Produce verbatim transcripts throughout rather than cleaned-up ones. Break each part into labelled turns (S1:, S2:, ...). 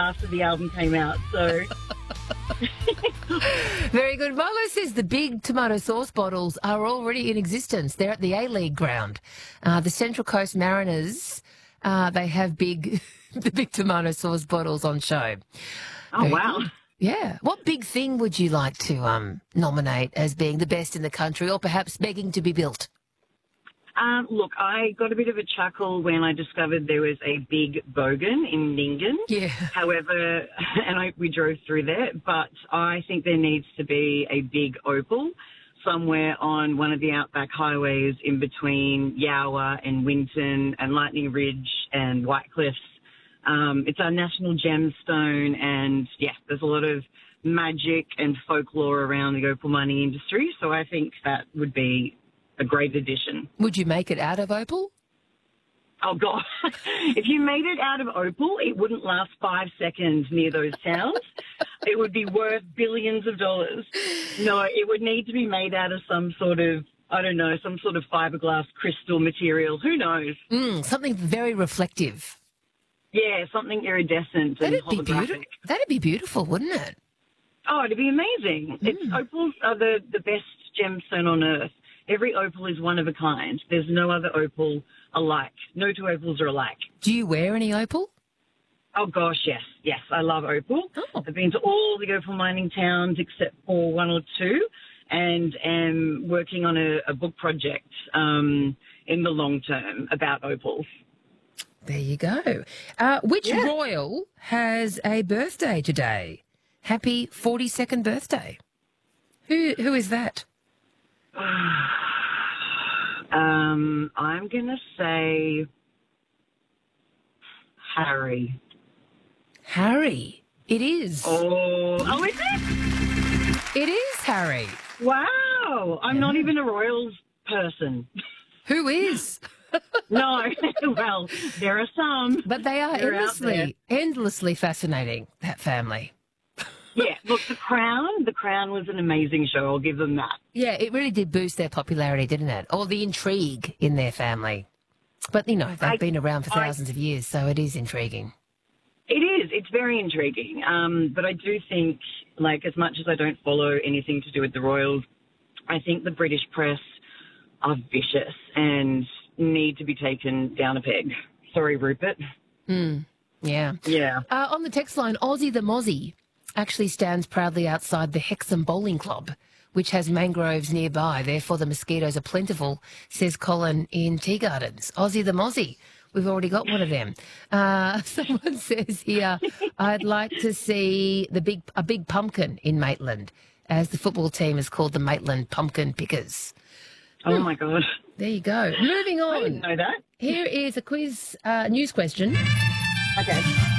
S1: after the album came out. So.
S2: Very good. Milo says the big tomato sauce bottles are already in existence. They're at the A-League ground. Uh, the Central Coast Mariners, uh, they have big, the big tomato sauce bottles on show.
S1: Oh,
S2: Very
S1: wow.
S2: good. Yeah. What big thing would you like to um, nominate as being the best in the country or perhaps begging to be built?
S1: Um, look, I got a bit of a chuckle when I discovered there was a big Bogan in Nyngan.
S2: Yeah.
S1: However, and I, we drove through there, but I think there needs to be a big Opal somewhere on one of the outback highways in between Yower and Winton and Lightning Ridge and Whitecliffs. Um, it's our national gemstone, and, yeah, there's a lot of magic and folklore around the opal mining industry, so I think that would be a great addition.
S2: Would you make it out of opal?
S1: Oh, God. If you made it out of opal, it wouldn't last five seconds near those towns. It would be worth billions of dollars. No, it would need to be made out of some sort of, I don't know, some sort of fiberglass crystal material. Who knows?
S2: Mm, something very reflective.
S1: Yeah, something iridescent
S2: That'd
S1: and
S2: be
S1: holographic.
S2: beautiful. That'd be beautiful, wouldn't it?
S1: Oh, it'd be amazing.
S2: Mm.
S1: It's, opals are the, the best gemstone on earth. Every opal is one of a kind. There's no other opal alike. No two opals are alike.
S2: Do you wear any opal?
S1: Oh, gosh, yes. Yes, I love opal.
S2: Oh.
S1: I've been to all the opal mining towns except for one or two and am working on a, a book project um, in the long term about opals.
S2: There you go. Uh, which
S1: Yeah.
S2: royal has a birthday today? Happy forty-second birthday. Who Who is that?
S1: um, I'm going to say Harry.
S2: Harry. It is.
S1: Oh, oh, is it?
S2: It is Harry.
S1: Wow. I'm not even a royals person.
S2: Who is?
S1: No. Well, there are some.
S2: But they are
S1: They're out there.
S2: endlessly, endlessly fascinating, that family.
S1: Yeah, look, The Crown, The Crown was an amazing show. I'll give them that.
S2: Yeah, it really did boost their popularity, didn't it? Or the intrigue in their family. But, you know, they've
S1: I-
S2: been around for
S1: I-
S2: thousands of years, so it is intriguing.
S1: It is. It's very intriguing. Um, but I do think, like, as much as I don't follow anything to do with the royals, I think the British press are vicious and need to be taken down a peg. Sorry, Rupert.
S2: Mm, yeah.
S1: Yeah.
S2: Uh, on the text line, Aussie the Mozzie actually stands proudly outside the Hexham Bowling Club, which has mangroves nearby. Therefore, the mosquitoes are plentiful, says Colin in Tea Gardens. Aussie the Mozzie. We've already got one of them. Uh, someone says here, I'd like to see the big a big pumpkin in Maitland, as the football team is called the Maitland Pumpkin Pickers.
S1: Oh, my God.
S2: There you go. Moving
S1: I didn't
S2: on.
S1: know that.
S2: Here is a quiz uh, news question.
S1: Okay.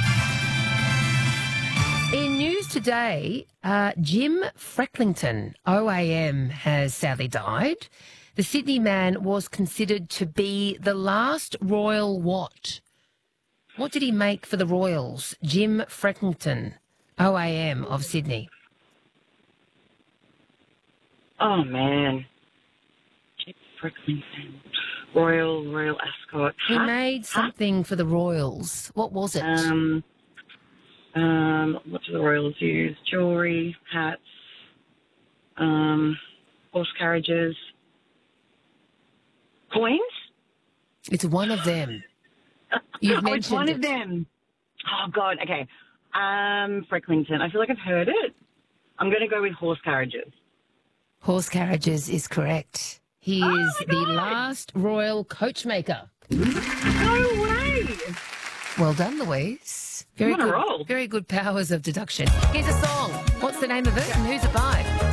S2: In news today, uh, Jim Frecklington, O A M, has sadly died. The Sydney man was considered to be the last royal what? What did he make for the Royals? Jim Frecklington, O A M of Sydney.
S1: Oh, man. Jim Frecklington. Royal, Royal Ascot.
S2: He
S1: Hat?
S2: made something for the Royals. What was it?
S1: Um, um, what do the Royals use? Jewellery, hats, um, horse carriages, coins?
S2: It's one of them. You've
S1: Oh, it's
S2: mentioned
S1: one
S2: it.
S1: of them. Oh, God, okay. Um, Frecklington. I feel like I've heard it. I'm going to go with horse carriages.
S2: Horse carriages is correct. He
S1: Oh
S2: is
S1: my
S2: the
S1: God.
S2: last royal coachmaker.
S1: No way!
S2: Well done, Louise. Very
S1: I'm on a
S2: good,
S1: roll.
S2: very good powers of deduction. Here's a song. What's the name of it and who's it by?